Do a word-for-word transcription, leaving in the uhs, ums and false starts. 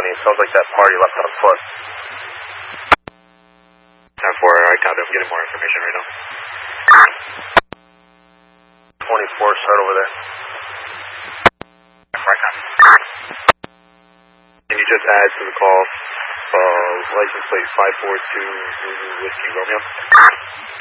twenty. Sounds like that party left on foot. ten four, I copy. I'm getting more information right now. twenty-four, start over there. Right now. Can you just add to the call uh, license plate five four two Whiskey Romeo?